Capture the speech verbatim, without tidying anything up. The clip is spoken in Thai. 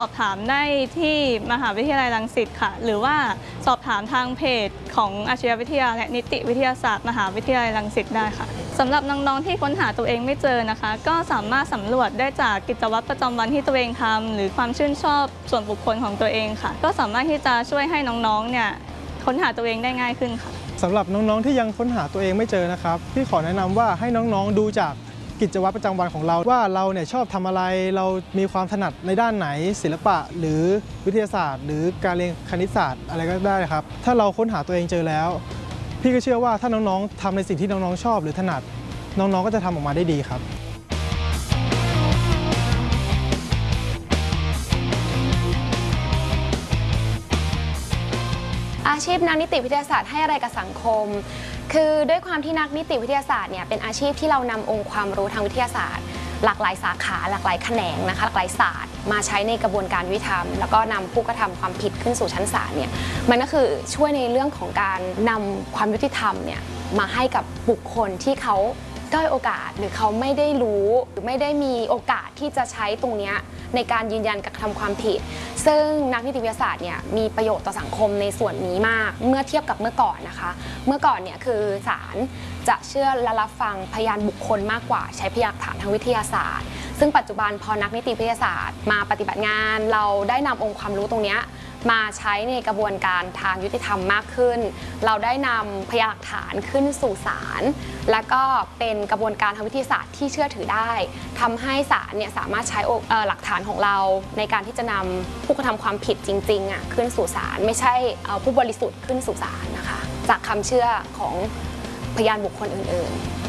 สอบถามได้ที่มหาวิทยาลัยรังสิตค่ะหรือว่าสอบถามทางเพจของอาชีววิทยาและนิติวิทยาศาสตร์มหาวิทยาลัยรังสิตได้ค่ะสำหรับน้องๆที่ค้นหาตัวเองไม่เจอนะคะก็สามารถสำรวจได้จากกิจวัตรประจำวันที่ตัวเองทำหรือความชื่นชอบส่วนบุคคลของตัวเองค่ะก็สามารถที่จะช่วยให้น้องๆเนี่ยค้นหาตัวเองได้ง่ายขึ้นค่ะสำหรับน้องๆที่ยังค้นหาตัวเองไม่เจอนะครับพี่ขอแนะนำว่าให้น้องๆดูจากกิจวัตรประจำวันของเราว่าเราเนี่ยชอบทำอะไรเรามีความถนัดในด้านไหนศิลปะหรือวิทยาศาสตร์ หรือการเรียนคณิตศาสตร์อะไรก็ได้ครับถ้าเราค้นหาตัวเองเจอแล้วพี่ก็เชื่อว่าถ้าน้องๆทำในสิ่งที่น้องๆชอบหรือถนัดน้องๆก็จะทำออกมาได้ดีครับอาชีพนักนิติวิทยาศาสตร์ให้อะไรกับสังคมคือด้วยความที่นักนิติวิทยาศาสตร์เนี่ยเป็นอาชีพที่เรานำองค์ความรู้ทางวิทยาศาสตร์หลากหลายสาขาหลากหลายแขนงนะคะหลากหลายศาสตร์มาใช้ในกระบวนการยุติธรรมแล้วก็นำผู้กระทำความผิดขึ้นสู่ชั้นศาลเนี่ยมันก็คือช่วยในเรื่องของการนำความยุติธรรมเนี่ยมาให้กับบุคคลที่เขาด้อยโอกาสหรือเขาไม่ได้รู้หรือไม่ได้มีโอกาสที่จะใช้ตรงนี้ในการยืนยันกระทำความผิดซึ่งนักนิติวิทยาศาสตร์เนี่ยมีประโยชน์ต่อสังคมในส่วนนี้มากเมื่อเทียบกับเมื่อก่อนนะคะเมื่อก่อนเนี่ยคือศาลจะเชื่อและรับฟังพยานบุคคลมากกว่าใช้พยานหลักฐานทางวิทยาศาสตร์ซึ่งปัจจุบันพอนักนิติวิทยาศาสตร์มาปฏิบัติงานเราได้นำองค์ความรู้ตรงนี้มาใช้ในกระบวนการทางยุติธรรมมากขึ้นเราได้นำพยานหลักฐานขึ้นสู่ศาลและก็เป็นกระบวนการทางวิทยาศาสตร์ที่เชื่อถือได้ทำให้ศาลเนี่ยสามารถใช้หลักฐานของเราในการที่จะนำผู้กระทำความผิดจริงๆอ่ะขึ้นสู่ศาลไม่ใช่เอาผู้บริสุทธิ์ขึ้นสู่ศาลนะคะจากคำเชื่อของพยานบุคคลอื่นๆ